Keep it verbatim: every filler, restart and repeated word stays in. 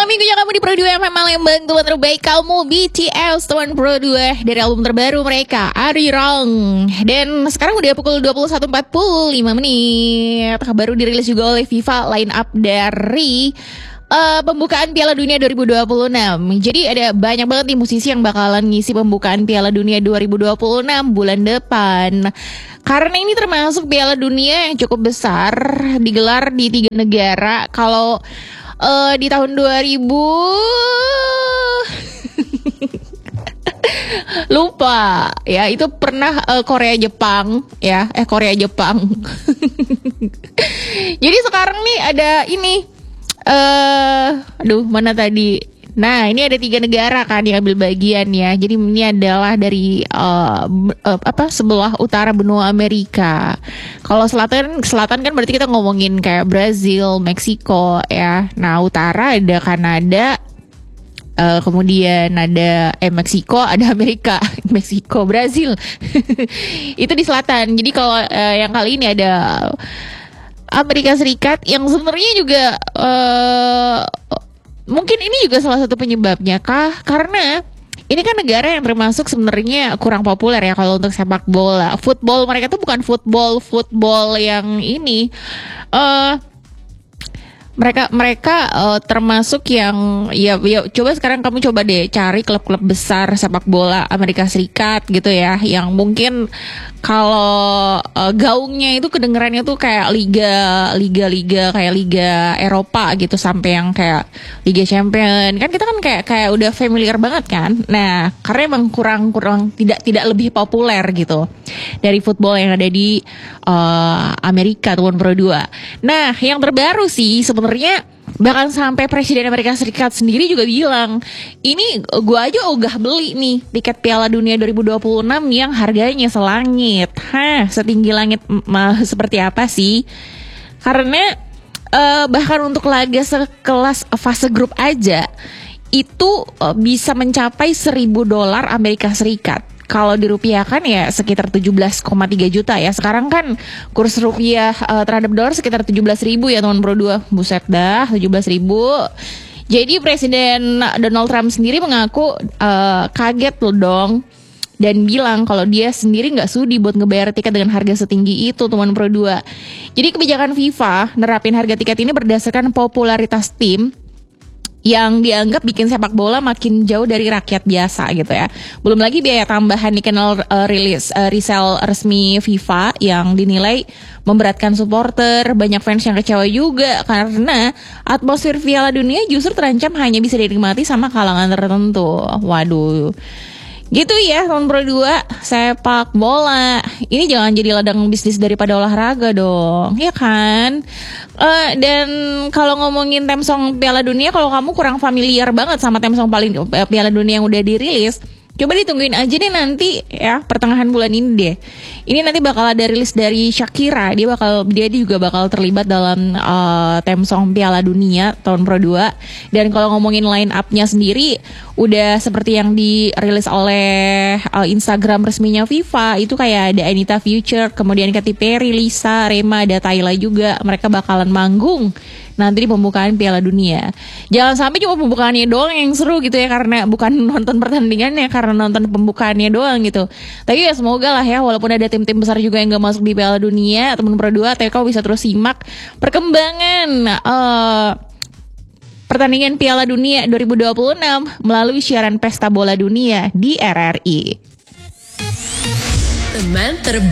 Malam minggunya kamu di Pro dua F M Palembang, teman terbaik kamu B T S teman Pro dua dari album terbaru mereka Are You Wrong. Dan sekarang udah pukul dua puluh satu empat puluh lima menit. Baru dirilis juga oleh FIFA line up dari uh, pembukaan Piala Dunia dua ribu dua puluh enam. Jadi ada banyak banget nih musisi yang bakalan ngisi pembukaan Piala Dunia dua ribu dua puluh enam bulan depan. Karena ini termasuk Piala Dunia yang cukup besar, digelar di tiga negara. Kalau Uh, di tahun dua ribu lupa ya, itu pernah uh, Korea Jepang ya eh Korea Jepang. Jadi sekarang nih ada ini uh, aduh mana tadi. Nah, ini ada tiga negara kan yang ambil bagian ya. Jadi ini adalah dari uh, uh, apa sebelah utara benua Amerika. Kalau selatan selatan kan berarti kita ngomongin kayak Brazil, Meksiko ya. Nah, utara ada Kanada, uh, kemudian ada eh Meksiko, ada Amerika, Meksiko, Brazil. Itu di selatan. Jadi kalau uh, yang kali ini ada Amerika Serikat yang sebenarnya juga uh, mungkin ini juga salah satu penyebabnya kah? Karena ini kan negara yang termasuk sebenarnya kurang populer ya kalau untuk sepak bola. Football mereka tuh bukan football football yang ini. Uh, mereka mereka uh, termasuk yang ya, ya coba sekarang kamu coba deh cari klub-klub besar sepak bola Amerika Serikat gitu ya, yang mungkin kalau uh, gaungnya itu kedengerannya tuh kayak liga liga liga kayak liga Eropa gitu, sampai yang kayak Liga Champion kan, kita kan kayak kayak udah familiar banget kan. Nah, karena emang kurang kurang tidak tidak lebih populer gitu dari football yang ada di uh, Amerika tuan Pro dua. Nah, yang terbaru sih sebenarnya bahkan sampai Presiden Amerika Serikat sendiri juga bilang, ini gue aja ogah beli nih tiket Piala Dunia dua ribu dua puluh enam yang harganya selangit. Hah, setinggi langit mah seperti apa sih? Karena uh, bahkan untuk laga sekelas fase grup aja itu uh, bisa mencapai seribu dolar Amerika Serikat. Kalau dirupiahkan ya sekitar tujuh belas koma tiga juta ya. Sekarang kan kurs rupiah uh, terhadap dolar sekitar tujuh belas ribu ya teman Pro dua. Buset dah, tujuh belas ribu. Jadi Presiden Donald Trump sendiri mengaku uh, kaget loh dong, dan bilang kalau dia sendiri gak sudi buat ngebayar tiket dengan harga setinggi itu teman Pro dua. Jadi kebijakan FIFA nerapin harga tiket ini berdasarkan popularitas tim yang dianggap bikin sepak bola makin jauh dari rakyat biasa gitu ya. Belum lagi biaya tambahan di kanal uh, rilis uh, resell resmi FIFA yang dinilai memberatkan supporter. Banyak fans yang kecewa juga karena atmosfer Piala Dunia justru terancam hanya bisa dinikmati sama kalangan tertentu. Waduh. Gitu ya teman Pro dua, sepak bola ini jangan jadi ladang bisnis daripada olahraga dong, ya kan? Uh, dan kalau ngomongin theme song Piala Dunia, kalau kamu kurang familiar banget sama theme song paling uh, Piala Dunia yang udah dirilis, coba ditungguin aja deh nanti ya, pertengahan bulan ini deh. Ini nanti bakal ada rilis dari Shakira. Dia bakal dia juga bakal terlibat dalam uh, theme song Piala Dunia tahun Pro dua. Dan kalau ngomongin line up-nya sendiri udah seperti yang dirilis oleh uh, Instagram resminya FIFA. Itu kayak ada Anita Future, kemudian Katy Perry, Lisa, Rema, ada Tyla juga. Mereka bakalan manggung nanti di pembukaan Piala Dunia. Jangan sampai cuma pembukaannya doang yang seru gitu ya, karena bukan nonton pertandingannya, karena nonton pembukaannya doang gitu. Tapi ya semoga lah ya, walaupun ada tim-tim besar juga yang gak masuk di Piala Dunia, temen Pro dua, tapi kau bisa terus simak perkembangan uh, pertandingan Piala Dunia dua ribu dua puluh enam melalui siaran Pesta Bola Dunia di R R I. Teman terbaik